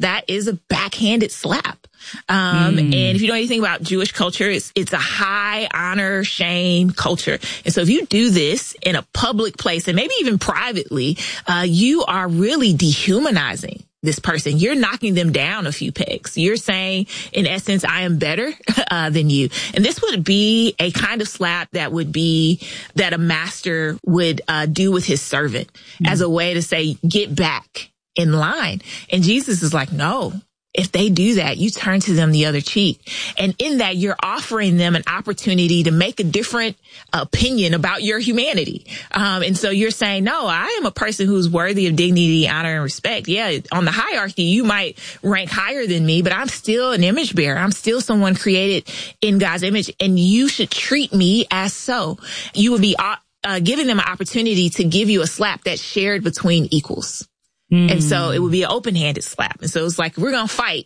that is a backhanded slap. And if you know anything about Jewish culture, it's a high honor, shame culture. And so if you do this in a public place and maybe even privately, you are really dehumanizing this person. You're knocking them down a few pegs. You're saying, in essence, I am better than you. And this would be a kind of slap that a master would do with his servant as a way to say, get back in line. And Jesus is like, no. If they do that, you turn to them the other cheek. And in that, you're offering them an opportunity to make a different opinion about your humanity. And so you're saying, no, I am a person who's worthy of dignity, honor, and respect. Yeah, on the hierarchy, you might rank higher than me, but I'm still an image bearer. I'm still someone created in God's image, and you should treat me as so. You would be giving them an opportunity to give you a slap that's shared between equals. And so it would be an open-handed slap. And so it's like, we're going to fight.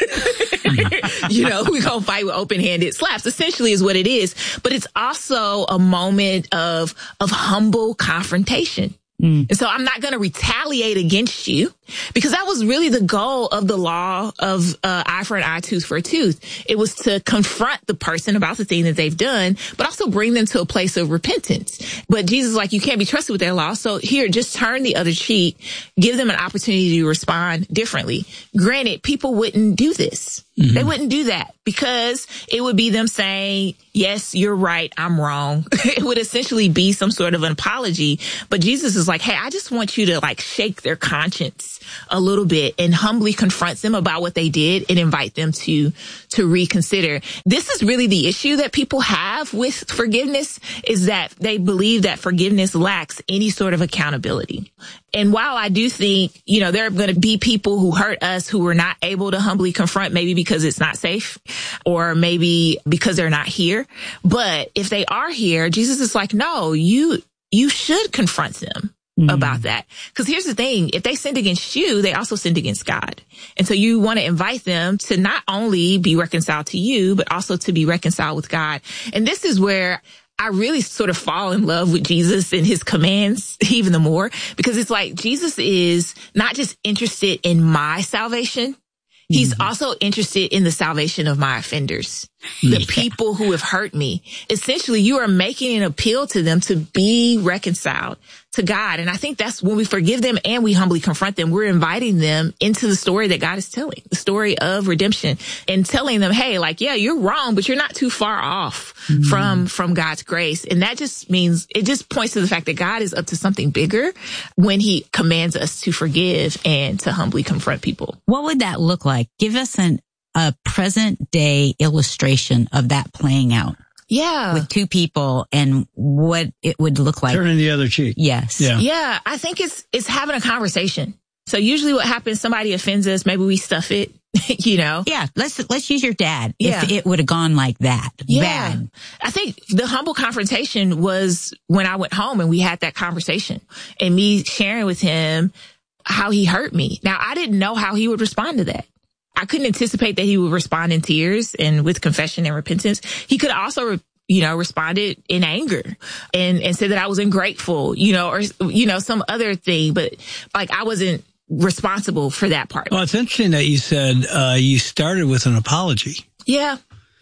We're going to fight with open-handed slaps, essentially is what it is. But it's also a moment of humble confrontation. And so I'm not going to retaliate against you, because that was really the goal of the law of eye for an eye, tooth for a tooth. It was to confront the person about the thing that they've done, but also bring them to a place of repentance. But Jesus is like, you can't be trusted with their law. So here, just turn the other cheek, give them an opportunity to respond differently. Granted, people wouldn't do this. Mm-hmm. They wouldn't do that, because it would be them saying, yes, you're right, I'm wrong. It would essentially be some sort of an apology. But Jesus is like, hey, I just want you to shake their conscience a little bit and humbly confront them about what they did and invite them to reconsider. This is really the issue that people have with forgiveness, is that they believe that forgiveness lacks any sort of accountability. And while I do think, there are going to be people who hurt us who we're not able to humbly confront, maybe because it's not safe or maybe because they're not here. But if they are here, Jesus is like, no, you should confront them about that. Because here's the thing. If they sinned against you, they also sinned against God. And so you want to invite them to not only be reconciled to you, but also to be reconciled with God. And this is where I really sort of fall in love with Jesus and his commands even the more, because it's like Jesus is not just interested in my salvation. He's also interested in the salvation of my offenders, the people who have hurt me. Essentially, you are making an appeal to them to be reconciled to God. And I think that's when we forgive them and we humbly confront them, we're inviting them into the story that God is telling, the story of redemption, and telling them, hey, yeah, you're wrong, but you're not too far off from God's grace. And that just means, it just points to the fact that God is up to something bigger when he commands us to forgive and to humbly confront people. What would that look like? Give us a present day illustration of that playing out. Yeah. With two people and what it would look like. Turning the other cheek. Yes. Yeah. I think it's having a conversation. So usually what happens, somebody offends us, maybe we stuff it, Yeah. Let's use your dad. Yeah. If it would have gone like that. Yeah. Bad. I think the humble confrontation was when I went home and we had that conversation and me sharing with him how he hurt me. Now, I didn't know how he would respond to that. I couldn't anticipate that he would respond in tears and with confession and repentance. He could also, responded in anger and said that I was ungrateful, or, some other thing. But I wasn't responsible for that part. Well, it's interesting that you said you started with an apology. Yeah.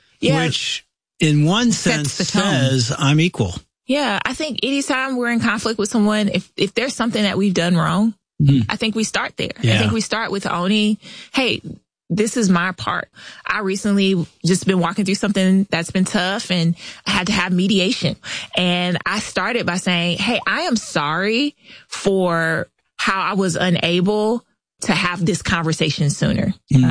Which in one sense says I'm equal. Yeah. I think anytime we're in conflict with someone, if there's something that we've done wrong, I think we start there. Yeah. I think we start with owning, hey, this is my part. I recently just been walking through something that's been tough and I had to have mediation. And I started by saying, hey, I am sorry for how I was unable to have this conversation sooner.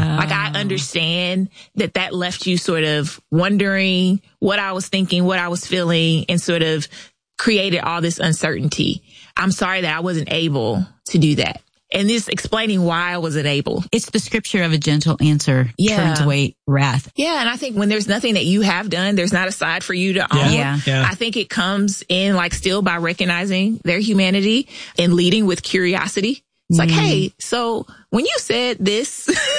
I understand that left you sort of wondering what I was thinking, what I was feeling, and sort of created all this uncertainty. I'm sorry that I wasn't able to do that. And this explaining why I wasn't able. It's the scripture of a gentle answer turns away wrath. Yeah. And I think when there's nothing that you have done, there's not a side for you to own. Yeah. I think it comes in still by recognizing their humanity and leading with curiosity. It's hey, so when you said this,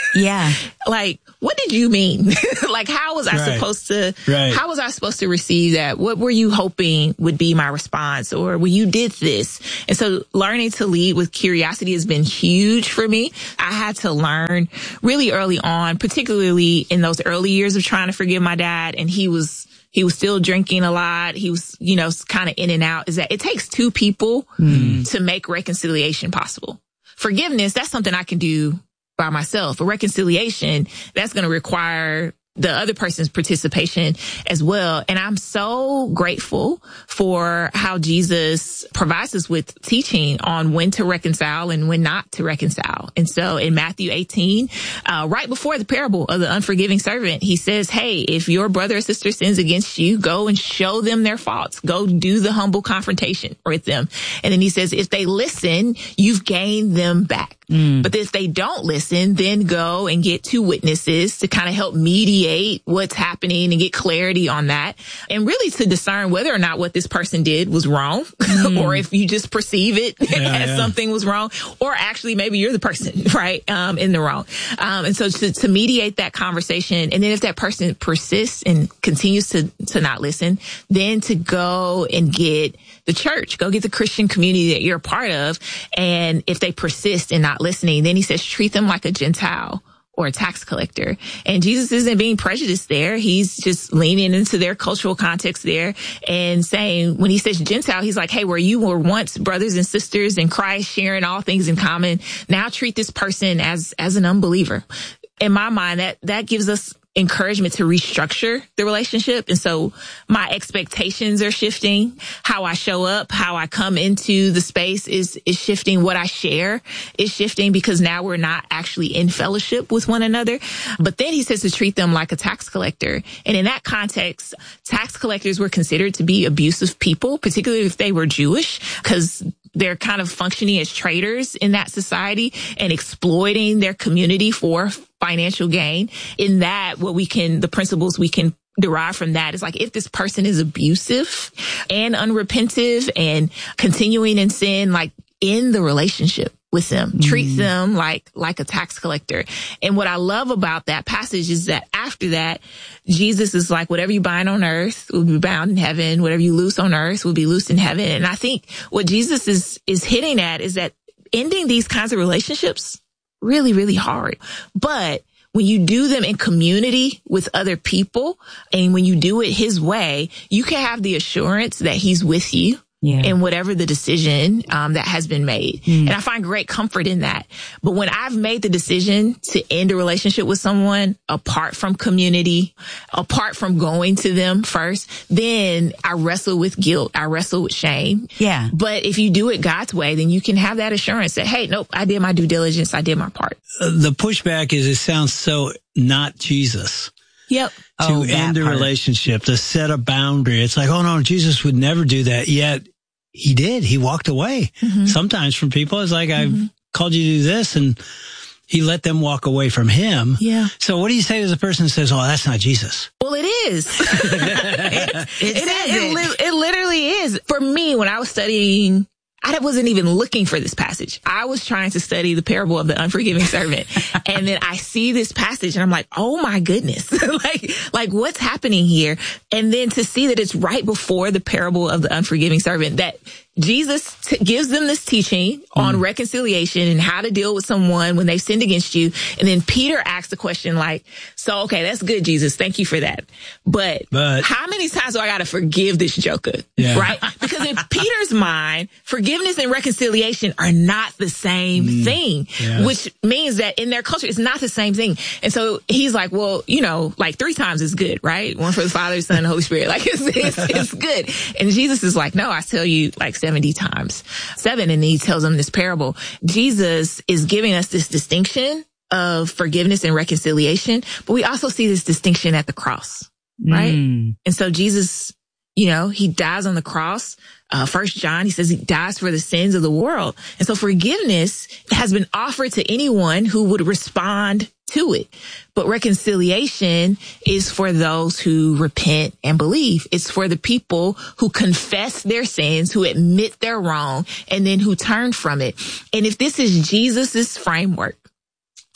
Yeah. Like, what did you mean? Like, how was I supposed to, how was I supposed to receive that? What were you hoping would be my response? Or when you did this? And so learning to lead with curiosity has been huge for me. I had to learn really early on, particularly in those early years of trying to forgive my dad. And he was still drinking a lot. He was, kind of in and out, is that it takes two people to make reconciliation possible. Forgiveness, that's something I can do by myself. A reconciliation, that's going to require the other person's participation as well. And I'm so grateful for how Jesus provides us with teaching on when to reconcile and when not to reconcile. And so in Matthew 18, right before the parable of the unforgiving servant, he says, hey, if your brother or sister sins against you, go and show them their faults. Go do the humble confrontation with them. And then he says, if they listen, you've gained them back. But if they don't listen, then go and get two witnesses to kind of help mediate what's happening and get clarity on that. And really to discern whether or not what this person did was wrong or if you just perceive it as something was wrong, or actually maybe you're the person, right, in the wrong. And so to mediate that conversation. And then if that person persists and continues to not listen, then to go and get the church, go get the Christian community that you're a part of. And if they persist in not listening, then he says, treat them like a Gentile or a tax collector. And Jesus isn't being prejudiced there. He's just leaning into their cultural context there and saying, when he says Gentile, he's like, hey, where you were once brothers and sisters in Christ, sharing all things in common, now treat this person as an unbeliever. In my mind, that gives us encouragement to restructure the relationship. And so my expectations are shifting. How I show up, how I come into the space is shifting. What I share is shifting because now we're not actually in fellowship with one another. But then he says to treat them like a tax collector. And in that context, tax collectors were considered to be abusive people, particularly if they were Jewish, because they're kind of functioning as traders in that society and exploiting their community for financial gain. In that, the principles we can derive from that is like, if this person is abusive and unrepentive and continuing in sin, like in the relationship with them, treat them like a tax collector. And what I love about that passage is that after that, Jesus is like, whatever you bind on earth will be bound in heaven. Whatever you loose on earth will be loosed in heaven. And I think what Jesus is hitting at is that ending these kinds of relationships, really, really hard. But when you do them in community with other people and when you do it his way, you can have the assurance that he's with you. In whatever the decision that has been made. And I find great comfort in that. But when I've made the decision to end a relationship with someone apart from community, apart from going to them first, then I wrestle with guilt. I wrestle with shame. Yeah. But if you do it God's way, then you can have that assurance that, hey, nope, I did my due diligence. I did my part. The pushback is it sounds so not Jesus. Yep. To end a relationship, to set a boundary. It's like, oh no, Jesus would never do that. Yet he did. He walked away sometimes from people. It's like, I've called you to do this, and he let them walk away from him. Yeah. So what do you say to the person who says, oh, that's not Jesus? Well, it is. It literally is. For me, when I was studying, I wasn't even looking for this passage. I was trying to study the parable of the unforgiving servant. And then I see this passage and I'm like, oh my goodness, like what's happening here? And then to see that it's right before the parable of the unforgiving servant, that Jesus gives them this teaching on reconciliation and how to deal with someone when they've sinned against you. And then Peter asks the question like, so, okay, that's good, Jesus. Thank you for that. But how many times do I got to forgive this joker? Yeah. Right? Because in Peter's mind, forgiveness and reconciliation are not the same thing, which means that in their culture, it's not the same thing. And so he's like, well, like 3 times is good, right? One for the Father, Son, and Holy Spirit. Like it's good. And Jesus is like, no, I tell you, like 70 times 7. And he tells them this parable. Jesus is giving us this distinction of forgiveness and reconciliation, but we also see this distinction at the cross, right? And so Jesus, he dies on the cross. 1 John, he says he dies for the sins of the world. And so forgiveness has been offered to anyone who would respond to it. But reconciliation is for those who repent and believe. It's for the people who confess their sins, who admit they're wrong, and then who turn from it. And if this is Jesus's framework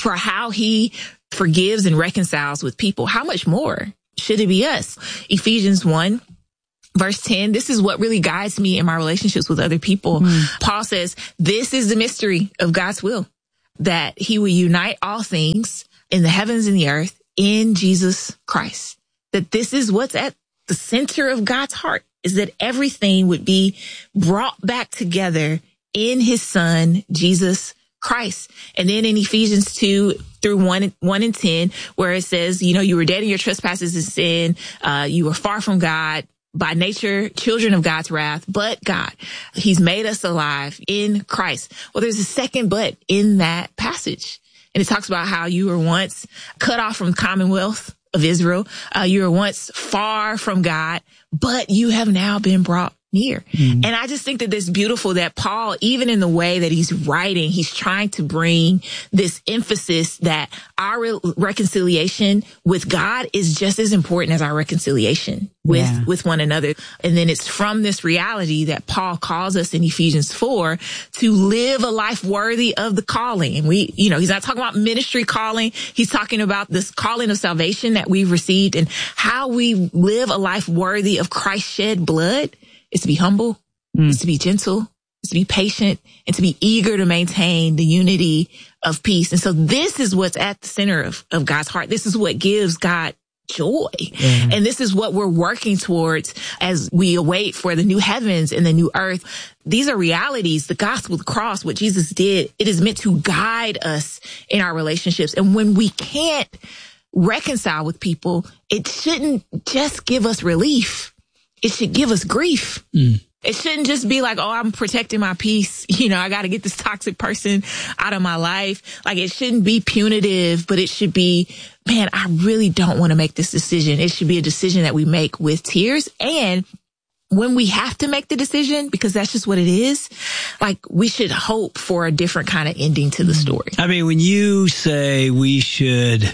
for how he forgives and reconciles with people, how much more should it be us? Ephesians 1. Verse 10, this is what really guides me in my relationships with other people. Paul says, this is the mystery of God's will, that he will unite all things in the heavens and the earth in Jesus Christ. That this is what's at the center of God's heart, is that everything would be brought back together in his son, Jesus Christ. And then in Ephesians 2 through 1 and 10, where it says, you were dead in your trespasses and sin. You were far from God, by nature, children of God's wrath, but God, he's made us alive in Christ. Well, there's a second but in that passage. And it talks about how you were once cut off from the commonwealth of Israel. You were once far from God, but you have now been brought near. And I just think that it's beautiful that Paul, even in the way that he's writing, he's trying to bring this emphasis that our reconciliation with God is just as important as our reconciliation with one another. And then it's from this reality that Paul calls us in Ephesians 4 to live a life worthy of the calling. And he's not talking about ministry calling. He's talking about this calling of salvation that we've received, and how we live a life worthy of Christ's shed blood. It's to be humble, it's to be gentle, it's to be patient, and to be eager to maintain the unity of peace. And so this is what's at the center of God's heart. This is what gives God joy. And this is what we're working towards as we await for the new heavens and the new earth. These are realities. The gospel, the cross, what Jesus did, it is meant to guide us in our relationships. And when we can't reconcile with people, it shouldn't just give us relief. It should give us grief. It shouldn't just be like, oh, I'm protecting my peace. I got to get this toxic person out of my life. Like, it shouldn't be punitive, but it should be, man, I really don't want to make this decision. It should be a decision that we make with tears. And when we have to make the decision, because that's just what it is, like, we should hope for a different kind of ending to the story. I mean, when you say we should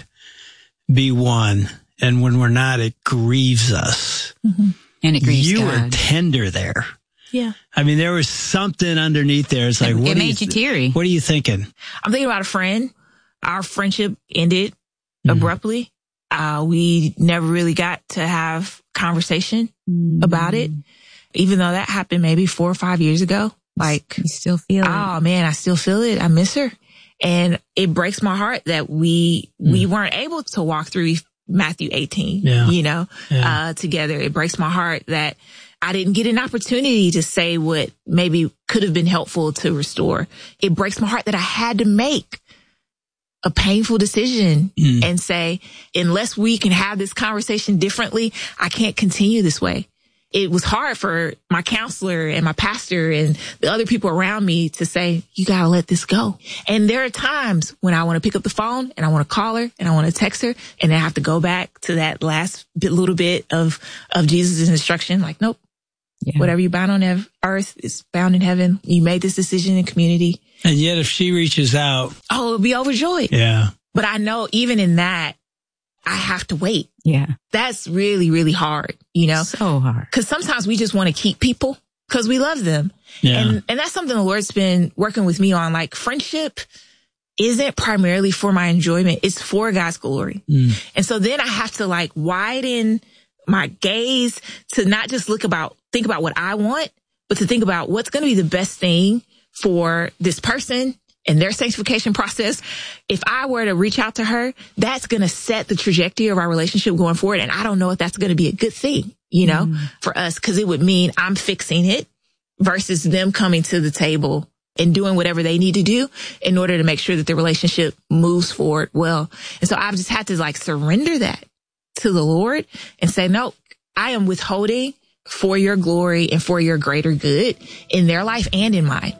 be one, and when we're not, it grieves us. And it grieves You God. were tender there. Yeah. I mean, there was something underneath there. It's like, it made you teary. What are you thinking? I'm thinking about a friend. Our friendship ended abruptly. We never really got to have conversation about it, even though that happened maybe 4 or 5 years ago. Like, You still feel it. oh man, I still feel it. I miss her. And it breaks my heart that we weren't able to walk through Matthew 18, together. It breaks my heart that I didn't get an opportunity to say what maybe could have been helpful to restore. It breaks my heart that I had to make a painful decision and say, unless we can have this conversation differently, I can't continue this way. It was hard for my counselor and my pastor and the other people around me to say, you got to let this go. And there are times when I want to pick up the phone and I want to call her and I want to text her, and I have to go back to that last little bit of Jesus' instruction. Like, nope, whatever you bound on earth is bound in heaven. You made this decision in community. And yet if she reaches out, it'll be overjoyed. Yeah. But I know even in that, I have to wait. Yeah. That's really, really hard, So hard. Because sometimes we just want to keep people because we love them. Yeah. And that's something the Lord's been working with me on. Like, friendship isn't primarily for my enjoyment. It's for God's glory. And so then I have to widen my gaze to not just think about what I want, but to think about what's going to be the best thing for this person and their sanctification process. If I were to reach out to her, that's going to set the trajectory of our relationship going forward. And I don't know if that's going to be a good thing, for us, because it would mean I'm fixing it versus them coming to the table and doing whatever they need to do in order to make sure that the relationship moves forward well. And so I've just had to surrender that to the Lord and say, no, I am withholding for your glory and for your greater good in their life and in mine.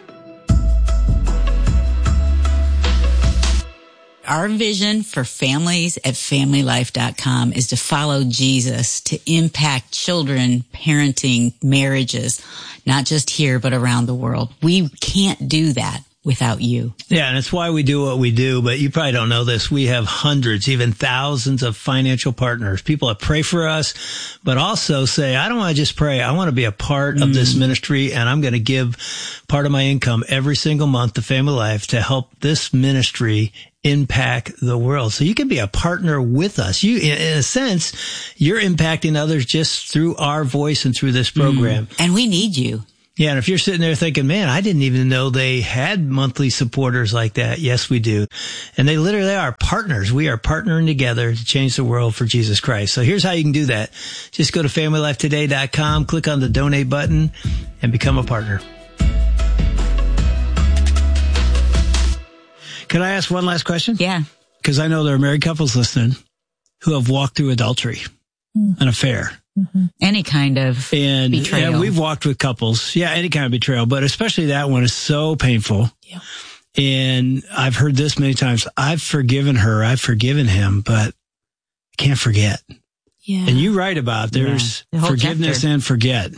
Our vision for families at familylife.com is to follow Jesus, to impact children, parenting, marriages, not just here, but around the world. We can't do that without you. Yeah, and it's why we do what we do, but you probably don't know this. We have hundreds, even thousands of financial partners, people that pray for us, but also say, I don't want to just pray. I want to be a part of this ministry, and I'm going to give part of my income every single month to Family Life to help this ministry impact the world. So you can be a partner with us. You, in a sense, you're impacting others just through our voice and through this program. And we need you. Yeah, and if you're sitting there thinking, man, I didn't even know they had monthly supporters like that. Yes, we do. And they literally are partners. We are partnering together to change the world for Jesus Christ. So here's how you can do that. Just go to FamilyLifeToday.com, click on the donate button, and become a partner. Can I ask one last question? Yeah. Because I know there are married couples listening who have walked through adultery, an affair. Mm-hmm. Any kind of betrayal. Yeah, we've walked with couples. Yeah, any kind of betrayal, but especially that one is so painful. Yeah. And I've heard this many times. I've forgiven her. I've forgiven him, but I can't forget. Yeah. And you write about there's the whole forgiveness chapter. and forget.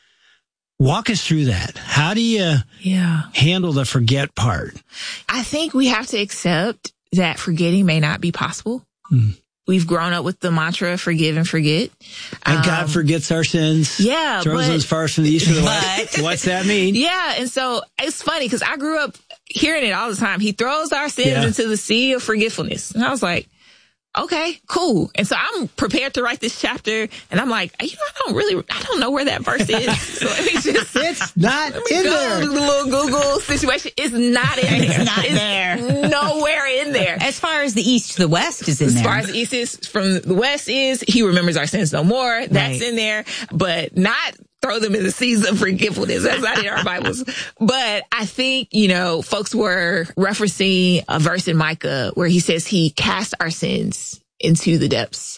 Walk us through that. How do you handle the forget part? I think we have to accept that forgetting may not be possible. We've grown up with the mantra, forgive and forget. And God forgets our sins. Yeah. Throws them as far as from the east to the west. What's that mean? Yeah. And so it's funny because I grew up hearing it all the time. He throws our sins into the sea of forgetfulness. And I was like, okay, cool. And so I'm prepared to write this chapter, and I'm like, I don't know where that verse is. So let me just, it's not in there. The little Google situation. It's not in there. It's not there. Nowhere in there. As far as the east to the west is in there. As far as the east is from the west is, he remembers our sins no more. That's in there, but not throw them in the seas of forgetfulness. That's not in our Bibles. But I think, folks were referencing a verse in Micah where he says he cast our sins into the depths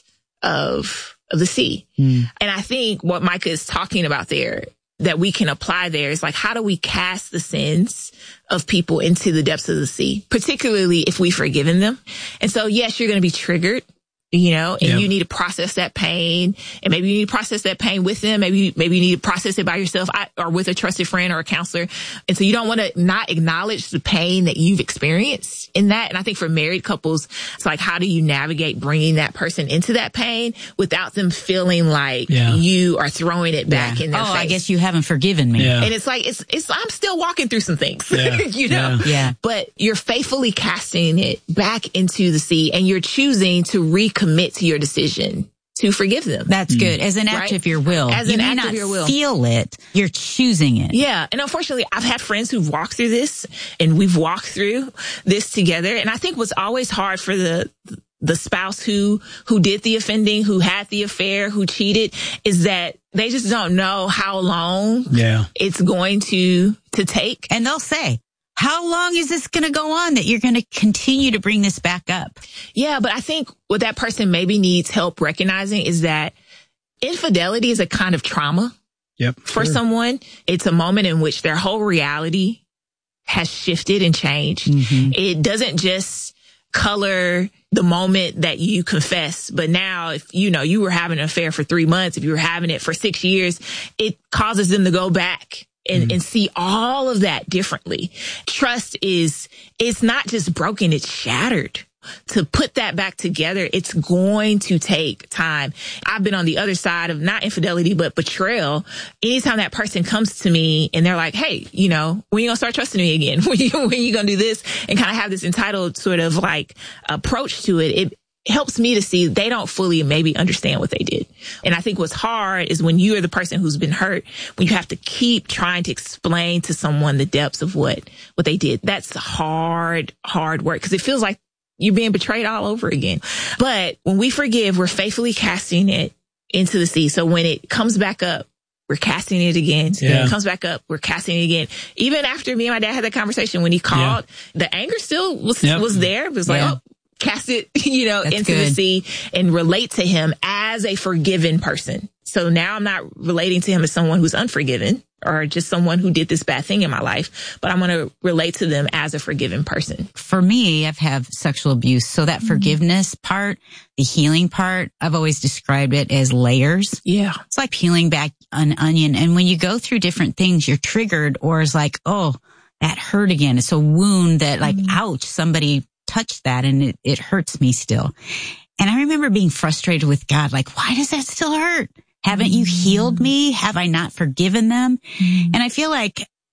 of the sea. And I think what Micah is talking about there that we can apply there is like, how do we cast the sins of people into the depths of the sea, particularly if we've forgiven them? And so, yes, you're going to be triggered. And you need to process that pain, and maybe you need to process that pain with them. Maybe you need to process it by yourself or with a trusted friend or a counselor. And so you don't want to not acknowledge the pain that you've experienced in that. And I think for married couples, it's like, how do you navigate bringing that person into that pain without them feeling like you are throwing it back in their face? I guess you haven't forgiven me. Yeah. And it's like, I'm still walking through some things, Yeah. but you're faithfully casting it back into the sea, and you're choosing to recommit to your decision to forgive them. That's good. As an act of your will. As an act of your will. Feel it. You're choosing it. Yeah. And unfortunately, I've had friends who've walked through this, and we've walked through this together. And I think what's always hard for the spouse who did the offending, who had the affair, who cheated, is that they just don't know how long it's going to take. And they'll say, how long is this going to go on that you're going to continue to bring this back up? Yeah, but I think what that person maybe needs help recognizing is that infidelity is a kind of trauma for someone. It's a moment in which their whole reality has shifted and changed. It doesn't just color the moment that you confess, but now if you were having an affair for 3 months, if you were having it for 6 years, it causes them to go back and see all of that differently. Trust it's not just broken, it's shattered. To put that back together, it's going to take time. I've been on the other side of not infidelity, but betrayal. Anytime that person comes to me and they're like, hey, when you gonna start trusting me again? When you gonna do this? And kind of have this entitled sort of like approach to it. It helps me to see they don't fully maybe understand what they did. And I think what's hard is when you are the person who's been hurt, when you have to keep trying to explain to someone the depths of what they did. That's hard work, because it feels like you're being betrayed all over again. But when we forgive, we're faithfully casting it into the sea. So when it comes back up, we're casting it again. So when it comes back up, we're casting it again. Even after me and my dad had that conversation, when he called, the anger still was there. It was like, cast it, into the sea and relate to him as a forgiven person. So now I'm not relating to him as someone who's unforgiven or just someone who did this bad thing in my life, but I'm going to relate to them as a forgiven person. For me, I've had sexual abuse. So that forgiveness part, the healing part, I've always described it as layers. Yeah. It's like peeling back an onion. And when you go through different things, you're triggered, or it's like, oh, that hurt again. It's a wound that like, ouch, somebody touched that and it hurts me still. And I remember being frustrated with God, like, why does that still hurt? Haven't you healed me? Have I not forgiven them? And I feel like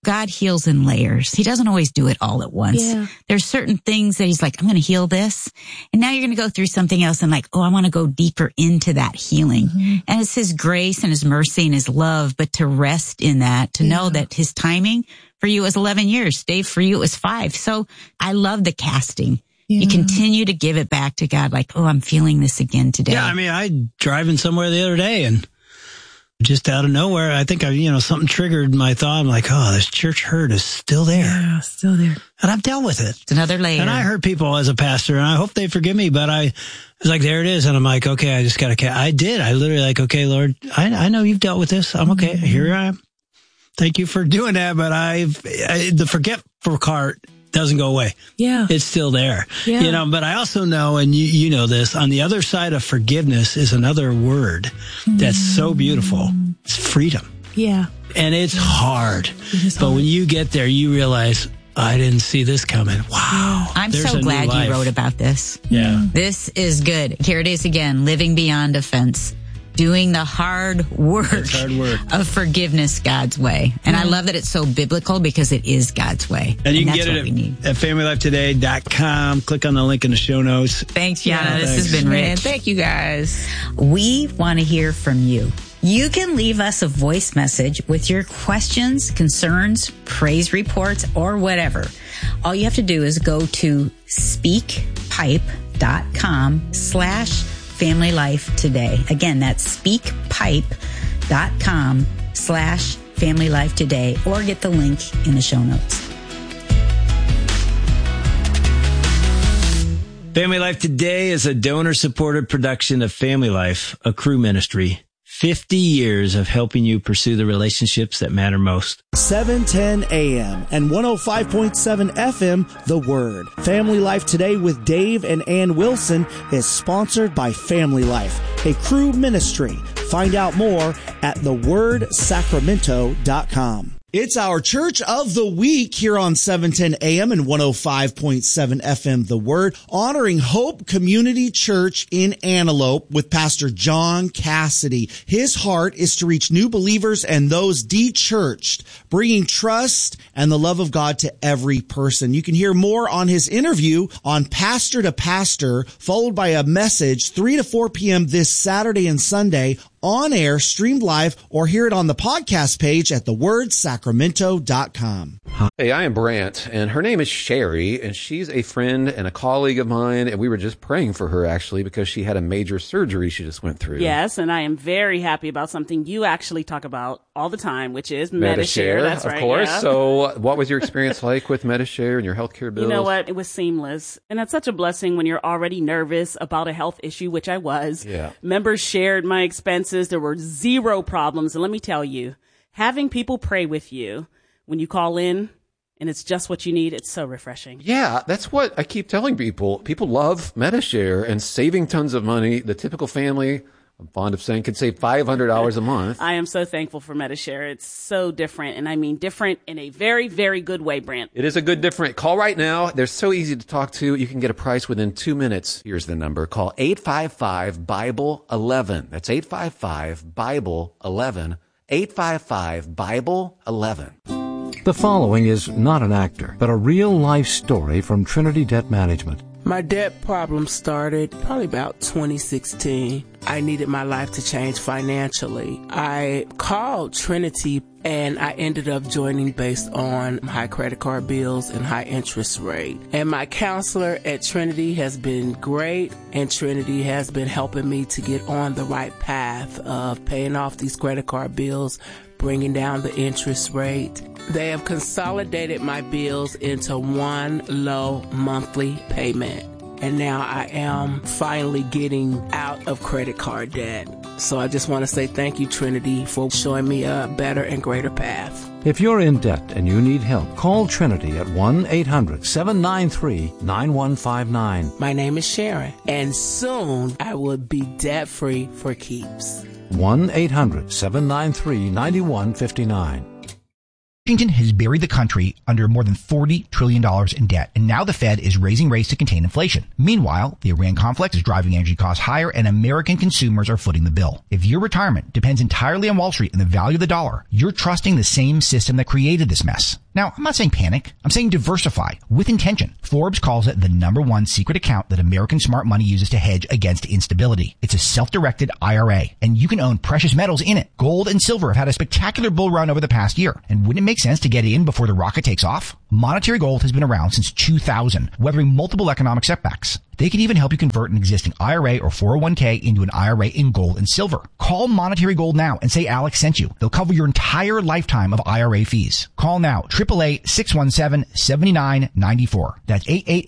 God heals in layers. He doesn't always do it all at once. Yeah. There's certain things that he's like, I'm going to heal this. And now you're going to go through something else and like, oh, I want to go deeper into that healing. Mm-hmm. And it's his grace and his mercy and his love, but to rest in that, to know that his timing for you was 11 years. Dave, for you, it was 5. So I love the casting. You continue to give it back to God like, oh, I'm feeling this again today. Yeah, I mean, I driving somewhere the other day and just out of nowhere, I think something triggered my thought. I'm like, oh, this church hurt is still there. Yeah, still there. And I've dealt with it. It's another layer. And I hurt people as a pastor, and I hope they forgive me, but I was like, there it is. And I'm like, okay, I just got to, I did. I literally like, okay, Lord, I know you've dealt with this. I'm okay. Here I am. Thank you for doing that. But the forgetful part doesn't go away. Yeah. It's still there. Yeah. But I also know, and you know this, on the other side of forgiveness is another word that's so beautiful. It's freedom. Yeah. And it's hard. But when you get there, you realize, I didn't see this coming. Wow. I'm so glad you wrote about this. Yeah. This is good. Here it is again, living beyond offense. Doing the hard work of forgiveness God's way. And I love that it's so biblical because it is God's way. And you can get it at familylifetoday.com. Click on the link in the show notes. Thanks, Yana. This has been rich. Thank you, guys. We want to hear from you. You can leave us a voice message with your questions, concerns, praise reports, or whatever. All you have to do is go to speakpipe.com/Family Life Today. Again, that's speakpipe.com/Family Life Today, or get the link in the show notes. Family Life Today is a donor-supported production of Family Life, a Cru ministry. 50 years of helping you pursue the relationships that matter most. 710 AM and 105.7 FM, The Word. Family Life Today with Dave and Ann Wilson is sponsored by Family Life, a Cru ministry. Find out more at thewordsacramento.com. It's our Church of the Week here on 710 AM and 105.7 FM, The Word, honoring Hope Community Church in Antelope with Pastor John Cassidy. His heart is to reach new believers and those de-churched, bringing trust and the love of God to every person. You can hear more on his interview on Pastor to Pastor, followed by a message 3 to 4 p.m. this Saturday and Sunday, on air, streamed live, or hear it on the podcast page at thewordsacramento.com. Hey, I am Brant, and her name is Sherry, and she's a friend and a colleague of mine, and we were just praying for her, actually, because she had a major surgery she just went through. Yes, and I am very happy about something you actually talk about all the time, which is Medi-Share. That's right. Of course. Yeah. So what was your experience like with Medi-Share and your healthcare bills? You know what? It was seamless. And that's such a blessing when you're already nervous about a health issue, which I was. Yeah. Members shared my expenses. There were zero problems. And let me tell you, having people pray with you when you call in and it's just what you need, it's so refreshing. Yeah, that's what I keep telling people. People love Medi-Share and saving tons of money. The typical family, I'm fond of saying, can save $500 a month. I am so thankful for Medi-Share. It's so different, and I mean different in a very, very good way, Brant. It is a good different. Call right now. They're so easy to talk to. You can get a price within 2 minutes. Here's the number. Call 855-BIBLE-11. That's 855-BIBLE-11. 855-BIBLE-11. The following is not an actor, but a real-life story from Trinity Debt Management. My debt problem started probably about 2016. I needed my life to change financially. I called Trinity and I ended up joining based on high credit card bills and high interest rate. And my counselor at Trinity has been great, and Trinity has been helping me to get on the right path of paying off these credit card bills, bringing down the interest rate. They have consolidated my bills into one low monthly payment. And now I am finally getting out of credit card debt. So I just want to say thank you, Trinity, for showing me a better and greater path. If you're in debt and you need help, call Trinity at 1-800-793-9159. My name is Sharon, and soon I will be debt-free for keeps. 1-800-793-9159. Washington has buried the country under more than $40 trillion in debt, and now the Fed is raising rates to contain inflation. Meanwhile, the Iran conflict is driving energy costs higher, and American consumers are footing the bill. If your retirement depends entirely on Wall Street and the value of the dollar, you're trusting the same system that created this mess. Now, I'm not saying panic. I'm saying diversify with intention. Forbes calls it the #1 secret account that American smart money uses to hedge against instability. It's a self-directed IRA, and you can own precious metals in it. Gold and silver have had a spectacular bull run over the past year. And wouldn't it make sense to get in before the rocket takes off? Monetary Gold has been around since 2000, weathering multiple economic setbacks. They can even help you convert an existing IRA or 401k into an IRA in gold and silver. Call Monetary Gold now and say Alex sent you. They'll cover your entire lifetime of IRA fees. Call now, 888-617-7994. That's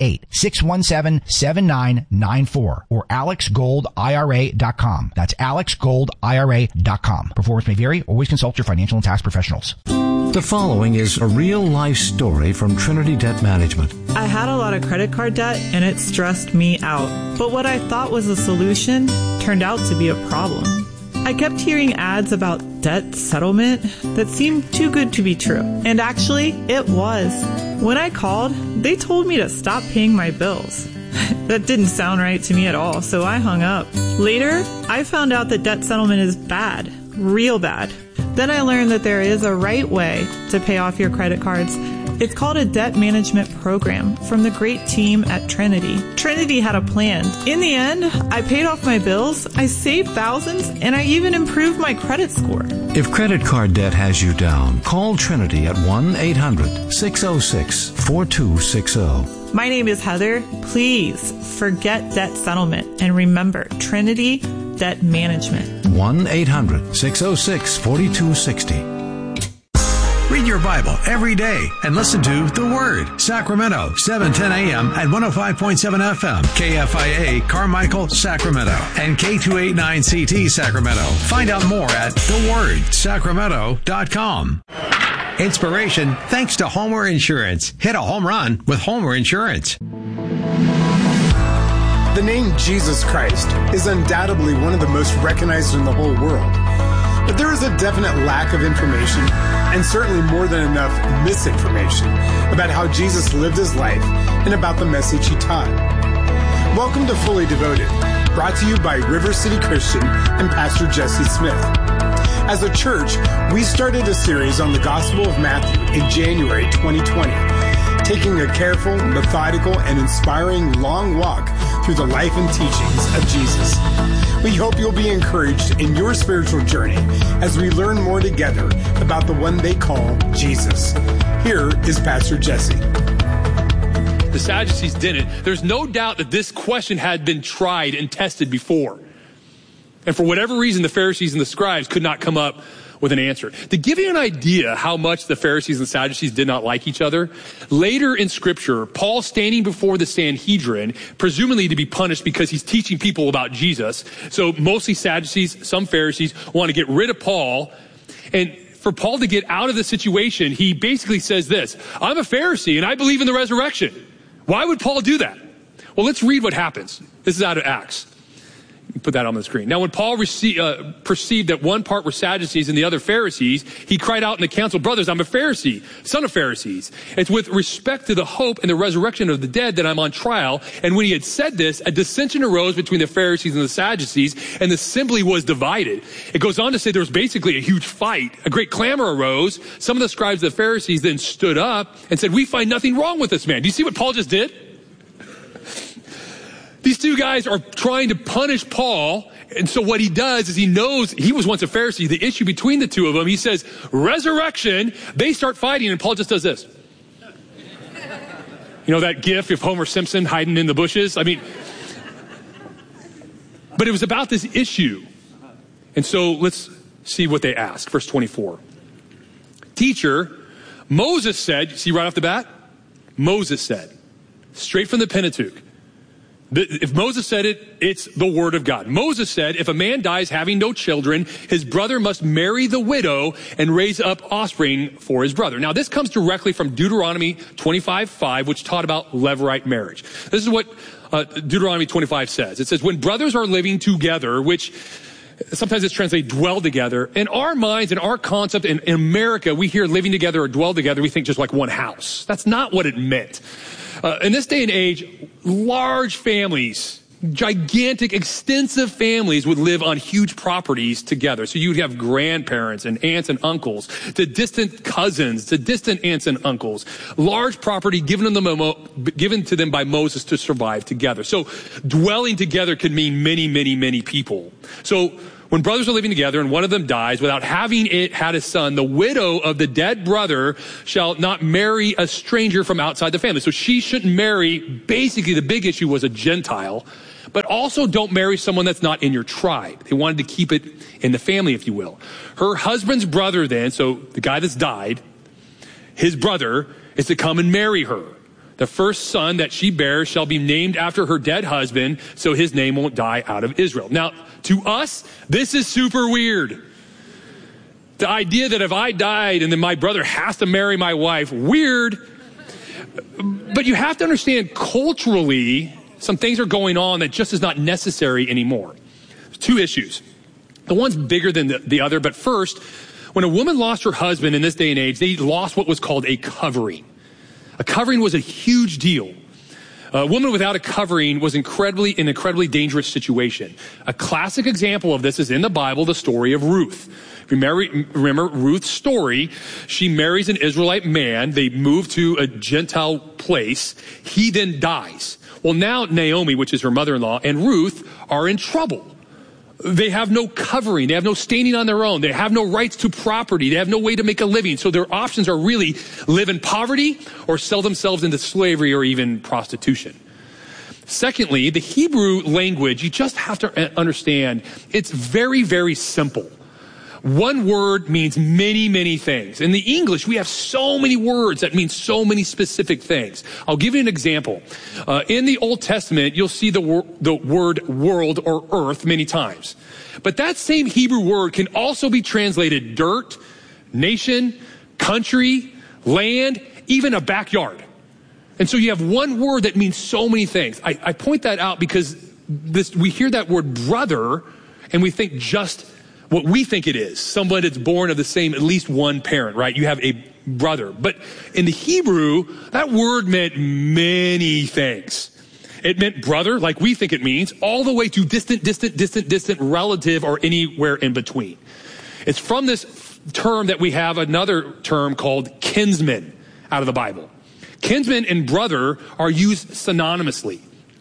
888-617-7994 or alexgoldira.com. That's alexgoldira.com. Performance may vary. Always consult your financial and tax professionals. The following is a real-life story from Trinity Debt Management. I had a lot of credit card debt, and it stressed me out. But what I thought was a solution turned out to be a problem. I kept hearing ads about debt settlement that seemed too good to be true. And actually, it was. When I called, they told me to stop paying my bills. That didn't sound right to me at all, so I hung up. Later, I found out that debt settlement is bad, real bad. Then I learned that there is a right way to pay off your credit cards. It's called a debt management program from the great team at Trinity. Trinity had a plan. In the end, I paid off my bills, I saved thousands, and I even improved my credit score. If credit card debt has you down, call Trinity at 1-800-606-4260. My name is Heather. Please forget debt settlement and remember Trinity Debt Management. 1-800-606-4260. Read your Bible every day and listen to The Word. Sacramento, 710 a.m. at 105.7 FM. KFIA, Carmichael, Sacramento. And K289CT, Sacramento. Find out more at thewordsacramento.com. Inspiration thanks to Homer Insurance. Hit a home run with Homer Insurance. The name Jesus Christ is undoubtedly one of the most recognized in the whole world. But there is a definite lack of information, and certainly more than enough misinformation, about how Jesus lived his life and about the message he taught. Welcome to Fully Devoted, brought to you by River City Christian and Pastor Jesse Smith. As a church, we started a series on the Gospel of Matthew in January 2020, taking a careful, methodical, and inspiring long walk through the life and teachings of Jesus. We hope you'll be encouraged in your spiritual journey as we learn more together about the one they call Jesus. Here is Pastor Jesse. The Sadducees didn't. There's no doubt that this question had been tried and tested before. And for whatever reason, the Pharisees and the scribes could not come up with an answer. To give you an idea how much the Pharisees and Sadducees did not like each other, later in Scripture, Paul standing before the Sanhedrin, presumably to be punished because he's teaching people about Jesus. So mostly Sadducees, some Pharisees want to get rid of Paul. And for Paul to get out of the situation, he basically says this: I'm a Pharisee and I believe in the resurrection. Why would Paul do that? Well, let's read what happens. This is out of Acts. Put that on the screen. Now, when Paul perceived that one part were Sadducees and the other Pharisees, he cried out in the council, brothers, I'm a Pharisee, son of Pharisees. It's with respect to the hope and the resurrection of the dead that I'm on trial. And when he had said this, a dissension arose between the Pharisees and the Sadducees, and the assembly was divided. It goes on to say there was basically a huge fight. A great clamor arose. Some of the scribes of the Pharisees then stood up and said, we find nothing wrong with this man. Do you see what Paul just did? These two guys are trying to punish Paul. And so what he does is he knows he was once a Pharisee. The issue between the two of them, he says, resurrection. They start fighting and Paul just does this. You know that gif of Homer Simpson hiding in the bushes? I mean, but it was about this issue. And so let's see what they ask. Verse 24. Teacher, Moses said, see right off the bat? Moses said, straight from the Pentateuch. If Moses said it, it's the word of God. Moses said, if a man dies having no children, his brother must marry the widow and raise up offspring for his brother. Now, this comes directly from Deuteronomy 25:5, which taught about levirate marriage. This is what Deuteronomy 25 says. It says, when brothers are living together, which Sometimes it's translated dwell together. In our minds, in our concept, in America, we hear living together or dwell together, we think just like one house. That's not what it meant. In this day and age, large families, gigantic, extensive families would live on huge properties together. So you'd have grandparents and aunts and uncles, to distant cousins, to distant aunts and uncles. Large property given to them by Moses to survive together. So dwelling together could mean many, many, many people. So when brothers are living together and one of them dies without having had a son, the widow of the dead brother shall not marry a stranger from outside the family. So she shouldn't marry, basically the big issue was a Gentile, but also don't marry someone that's not in your tribe. They wanted to keep it in the family, if you will. Her husband's brother then, so the guy that's died, his brother is to come and marry her. The first son that she bears shall be named after her dead husband, so his name won't die out of Israel. Now, to us, this is super weird. The idea that if I died and then my brother has to marry my wife, weird. But you have to understand culturally, some things are going on that just is not necessary anymore. There's two issues. The one's bigger than the other, but first, when a woman lost her husband in this day and age, they lost what was called a covering. A covering was a huge deal. A woman without a covering was an incredibly dangerous situation. A classic example of this is in the Bible, the story of Ruth. Remember Ruth's story. She marries an Israelite man. They move to a Gentile place. He then dies. Well, now Naomi, which is her mother-in-law, and Ruth are in trouble. They have no covering. They have no standing on their own. They have no rights to property. They have no way to make a living. So their options are really live in poverty or sell themselves into slavery or even prostitution. Secondly, the Hebrew language, you just have to understand, it's very, very simple. One word means many, many things. In the English, we have so many words that mean so many specific things. I'll give you an example. In the Old Testament, you'll see the word world or earth many times. But that same Hebrew word can also be translated dirt, nation, country, land, even a backyard. And so you have one word that means so many things. I point that out because we hear that word brother and we think just what we think it is, someone that's born of the same, at least one parent, right? You have a brother. But in the Hebrew, that word meant many things. It meant brother, like we think it means, all the way to distant relative or anywhere in between. It's from this term that we have another term called kinsman out of the Bible. Kinsman and brother are used synonymously.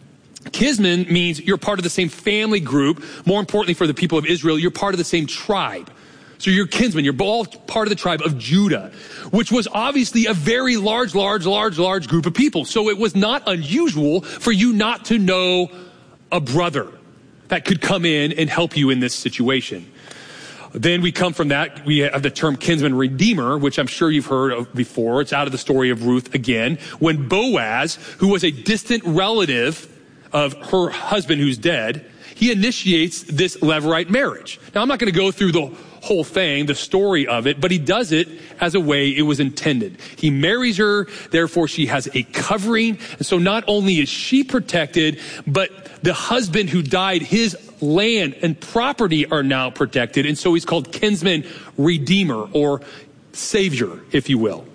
Kinsman means you're part of the same family group. More importantly for the people of Israel, you're part of the same tribe. So you're kinsman. You're all part of the tribe of Judah, which was obviously a very large group of people. So it was not unusual for you not to know a brother that could come in and help you in this situation. Then we come from that, we have the term kinsman redeemer, which I'm sure you've heard of before. It's out of the story of Ruth again. When Boaz, who was a distant relative of her husband who's dead, he initiates this Levirate marriage. Now, I'm not going to go through the whole thing, the story of it, but he does it as a way it was intended. He marries her, therefore she has a covering. And so not only is she protected, but the husband who died, his land and property are now protected. And so he's called kinsman redeemer or savior, if you will.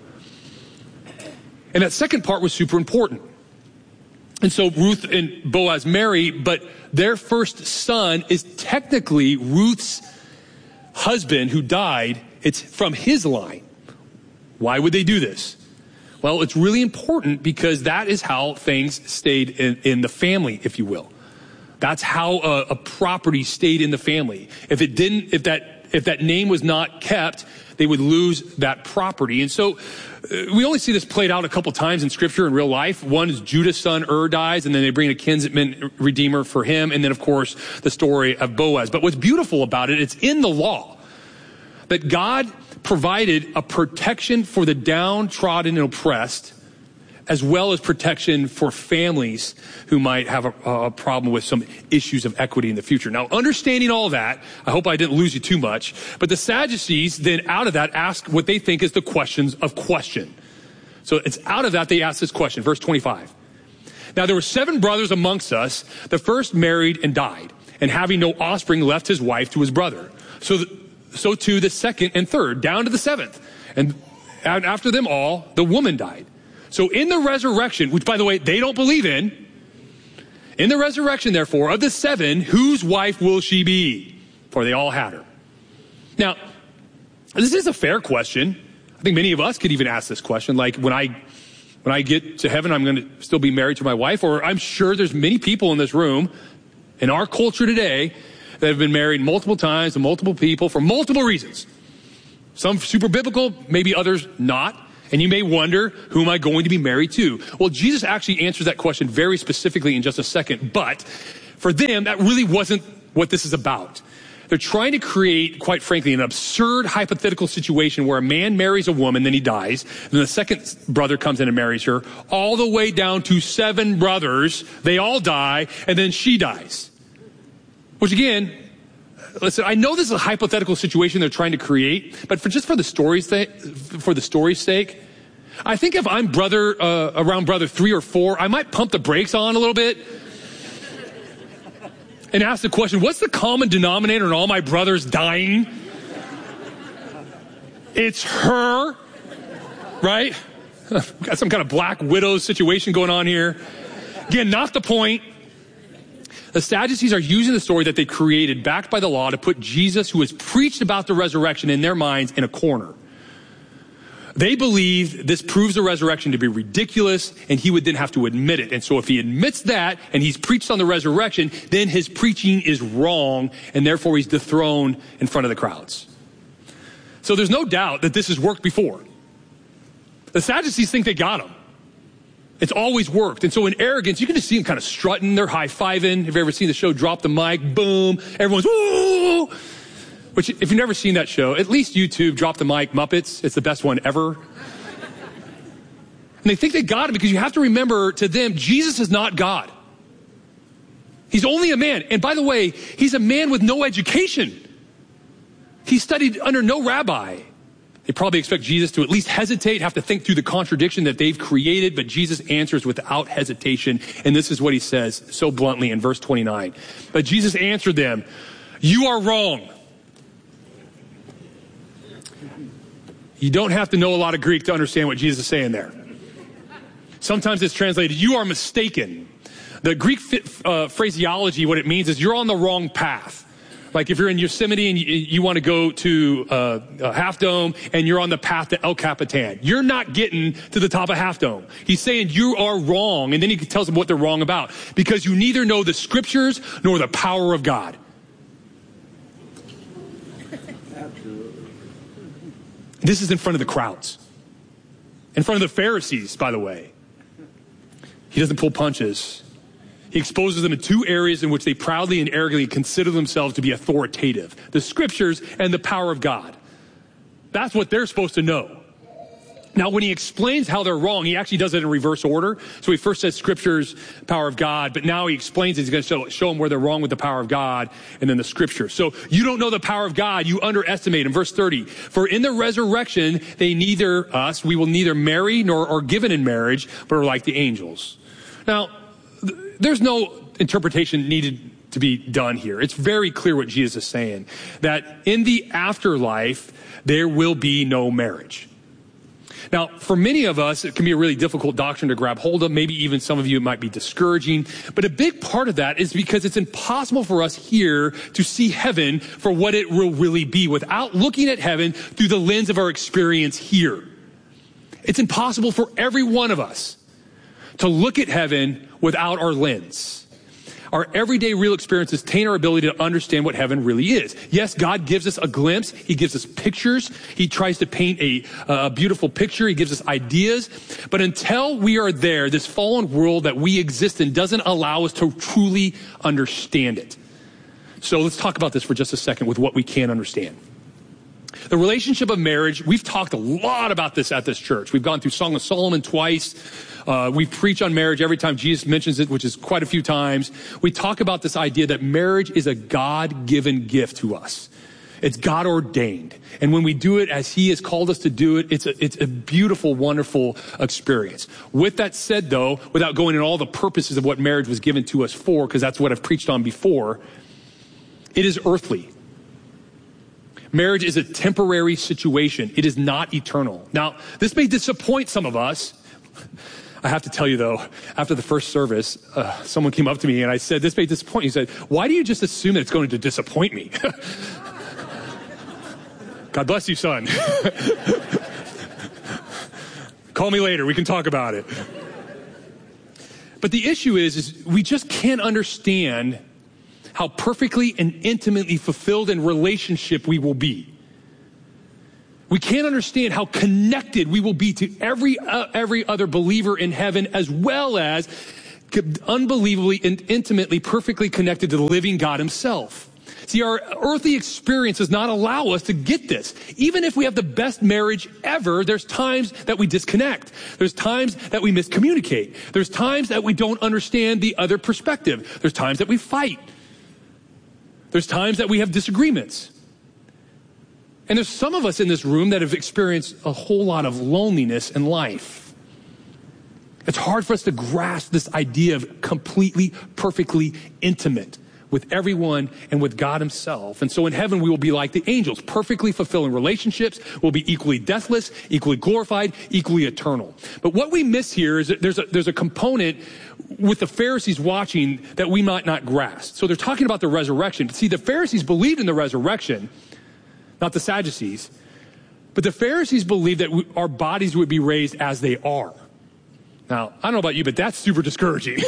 And that second part was super important. And so Ruth and Boaz marry, but their first son is technically Ruth's husband who died. It's from his line. Why would they do this? Well, it's really important because that is how things stayed in the family, if you will. That's how a property stayed in the family. If that name was not kept, they would lose that property. And so we only see this played out a couple times in scripture in real life. One is Judah's son dies, and then they bring a kinsman redeemer for him. And then, of course, the story of Boaz. But what's beautiful about it, it's in the law that God provided a protection for the downtrodden and oppressed, as well as protection for families who might have a problem with some issues of equity in the future. Now, understanding all that, I hope I didn't lose you too much, but the Sadducees then out of that ask what they think is the questions of question. So it's out of that they ask this question, verse 25. Now, there were 7 brothers amongst us. The first married and died, and having no offspring left his wife to his brother. So too the second and third, down to the seventh. And after them all, the woman died. So in the resurrection, which by the way, they don't believe in the resurrection, therefore, of the seven, whose wife will she be? For they all had her. Now, this is a fair question. I think many of us could even ask this question. Like, when I get to heaven, I'm going to still be married to my wife? Or I'm sure there's many people in this room, in our culture today, that have been married multiple times to multiple people for multiple reasons. Some super biblical, maybe others not. And you may wonder, who am I going to be married to? Well, Jesus actually answers that question very specifically in just a second. But for them, that really wasn't what this is about. They're trying to create, quite frankly, an absurd hypothetical situation where a man marries a woman, then he dies. Then the second brother comes in and marries her, all the way down to 7 brothers. They all die, and then she dies. Which again, listen, I know this is a hypothetical situation they're trying to create, but for the story's sake, I think if I'm around brother 3 or 4, I might pump the brakes on a little bit and ask the question, what's the common denominator in all my brothers dying? It's her, right? Got some kind of Black Widow situation going on here. Again, not the point. The Sadducees are using the story that they created, backed by the law, to put Jesus, who has preached about the resurrection in their minds, in a corner. They believe this proves the resurrection to be ridiculous, and he would then have to admit it. And so if he admits that, and he's preached on the resurrection, then his preaching is wrong, and therefore he's dethroned in front of the crowds. So there's no doubt that this has worked before. The Sadducees think they got him. It's always worked. And so in arrogance, you can just see them kind of strutting. They're high-fiving. Have you ever seen the show Drop the Mic? Boom. Everyone's, woo! Which, if you've never seen that show, at least YouTube, Drop the Mic, Muppets. It's the best one ever. And they think they got him because you have to remember, to them, Jesus is not God. He's only a man. And by the way, he's a man with no education. He studied under no rabbi. They probably expect Jesus to at least hesitate, have to think through the contradiction that they've created, but Jesus answers without hesitation. And this is what he says so bluntly in verse 29. But Jesus answered them, "You are wrong." You don't have to know a lot of Greek to understand what Jesus is saying there. Sometimes it's translated, "You are mistaken." The Greek phraseology, what it means is you're on the wrong path. Like if you're in Yosemite and you want to go to Half Dome and you're on the path to El Capitan. You're not getting to the top of Half Dome. He's saying you are wrong. And then he tells them what they're wrong about. Because you neither know the scriptures nor the power of God. This is in front of the crowds. In front of the Pharisees, by the way. He doesn't pull punches. He exposes them in 2 areas in which they proudly and arrogantly consider themselves to be authoritative. The scriptures and the power of God. That's what they're supposed to know. Now, when he explains how they're wrong, he actually does it in reverse order. So he first says scriptures, power of God, but now he explains it. He's going to show them where they're wrong with the power of God and then the scripture. So you don't know the power of God. You underestimate him. Verse 30, for in the resurrection, we will neither marry nor are given in marriage, but are like the angels. Now, there's no interpretation needed to be done here. It's very clear what Jesus is saying, that in the afterlife, there will be no marriage. Now, for many of us, it can be a really difficult doctrine to grab hold of. Maybe even some of you, it might be discouraging. But a big part of that is because it's impossible for us here to see heaven for what it will really be without looking at heaven through the lens of our experience here. It's impossible for every one of us to look at heaven without our lens. Our everyday real experiences taint our ability to understand what heaven really is. Yes, God gives us a glimpse. He gives us pictures. He tries to paint a beautiful picture. He gives us ideas. But until we are there, this fallen world that we exist in doesn't allow us to truly understand it. So let's talk about this for just a second with what we can understand. The relationship of marriage, we've talked a lot about this at this church. We've gone through Song of Solomon twice. We preach on marriage every time Jesus mentions it, which is quite a few times. We talk about this idea that marriage is a God-given gift to us. It's God ordained. And when we do it as he has called us to do it, it's a beautiful, wonderful experience. With that said, though, without going into all the purposes of what marriage was given to us for, because that's what I've preached on before, It is earthly. Marriage is a temporary situation. It is not eternal. Now, this may disappoint some of us. I have to tell you, though, after the first service, someone came up to me and I said, this may disappoint you. He said, why do you just assume that it's going to disappoint me? God bless you, son. Call me later. We can talk about it. But the issue is we just can't understand how perfectly and intimately fulfilled in relationship we will be. We can't understand how connected we will be to every other believer in heaven, as well as unbelievably and intimately, perfectly connected to the living God himself. See, our earthly experience does not allow us to get this. Even if we have the best marriage ever, there's times that we disconnect. There's times that we miscommunicate. There's times that we don't understand the other perspective. There's times that we fight. There's times that we have disagreements. And there's some of us in this room that have experienced a whole lot of loneliness in life. It's hard for us to grasp this idea of completely, perfectly intimate with everyone and with God himself. And so in heaven, we will be like the angels, perfectly fulfilling relationships. We'll be equally deathless, equally glorified, equally eternal. But what we miss here is that there's a component with the Pharisees watching that we might not grasp. So they're talking about the resurrection. See, the Pharisees believed in the resurrection, not the Sadducees. But the Pharisees believed that our bodies would be raised as they are. Now, I don't know about you, but that's super discouraging.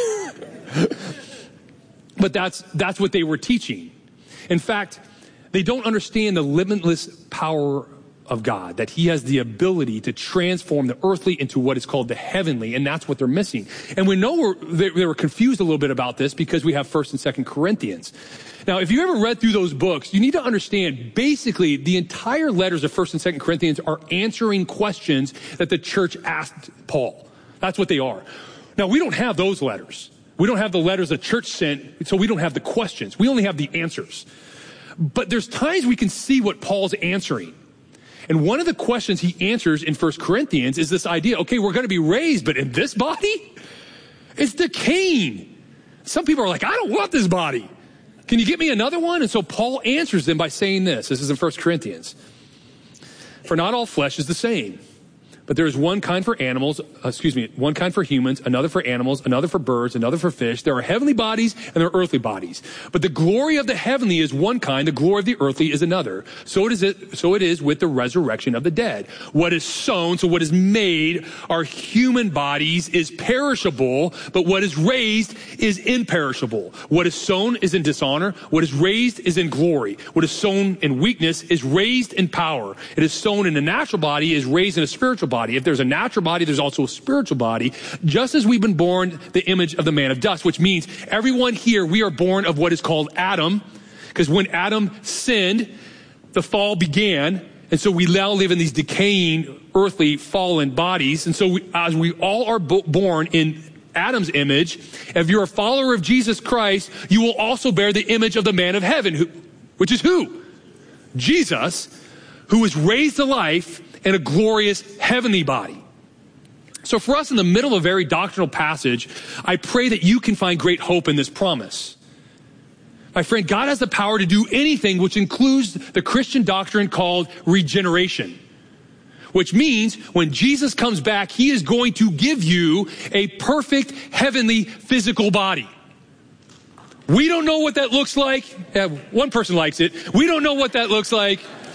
But that's what they were teaching. In fact, they don't understand the limitless power of God, that he has the ability to transform the earthly into what is called the heavenly, and that's what they're missing. And we know they were confused a little bit about this because we have 1st and 2nd Corinthians. Now, if you ever read through those books, you need to understand basically the entire letters of 1st and 2nd Corinthians are answering questions that the church asked Paul. That's what they are. Now, we don't have those letters. We don't have the letters the church sent, so we don't have the questions. We only have the answers. But there's times we can see what Paul's answering. And one of the questions he answers in 1 Corinthians is this idea, okay, we're going to be raised, but in this body? It's decaying. Some people are like, I don't want this body. Can you get me another one? And so Paul answers them by saying this. This is in 1 Corinthians. For not all flesh is the same. But there is one kind for one kind for humans, another for animals, another for birds, another for fish. There are heavenly bodies and there are earthly bodies. But the glory of the heavenly is one kind, the glory of the earthly is another. So it is with the resurrection of the dead. What is sown, so what is made, our human bodies is perishable, but what is raised is imperishable. What is sown is in dishonor. What is raised is in glory. What is sown in weakness is raised in power. It is sown in a natural body is raised in a spiritual body. If there's a natural body, there's also a spiritual body, just as we've been born the image of the man of dust, which means everyone here, we are born of what is called Adam, because when Adam sinned, the fall began, and so we now live in these decaying, earthly, fallen bodies, and so as we all are born in Adam's image, if you're a follower of Jesus Christ, you will also bear the image of the man of heaven, which is who? Jesus, who was raised to life in a glorious heavenly body. So for us in the middle of a very doctrinal passage, I pray that you can find great hope in this promise. My friend, God has the power to do anything, which includes the Christian doctrine called regeneration. Which means when Jesus comes back, he is going to give you a perfect heavenly physical body. We don't know what that looks like. Yeah, one person likes it. We don't know what that looks like.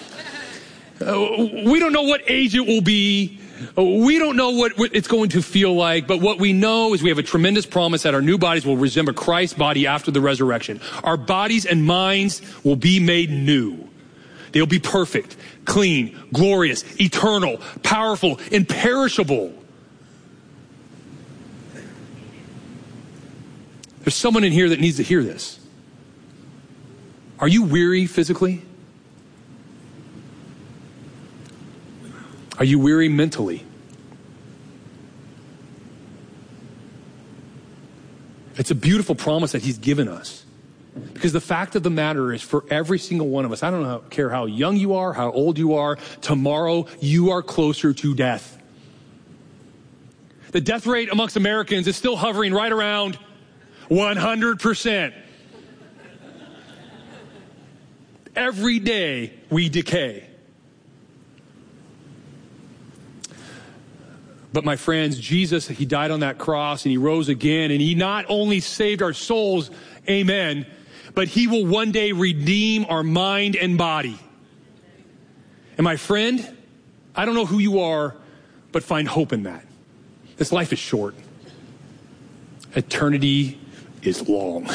We don't know what age it will be. We don't know what it's going to feel like. But what we know is we have a tremendous promise that our new bodies will resemble Christ's body after the resurrection. Our bodies and minds will be made new. They'll be perfect, clean, glorious, eternal, powerful, imperishable. There's someone in here that needs to hear this. Are you weary physically? Are you weary mentally? It's a beautiful promise that he's given us. Because the fact of the matter is, for every single one of us, I don't care how young you are, how old you are, tomorrow you are closer to death. The death rate amongst Americans is still hovering right around 100%. Every day we decay. But my friends, Jesus, he died on that cross and he rose again, and he not only saved our souls, amen, but he will one day redeem our mind and body. And my friend, I don't know who you are, but find hope in that. This life is short. Eternity is long.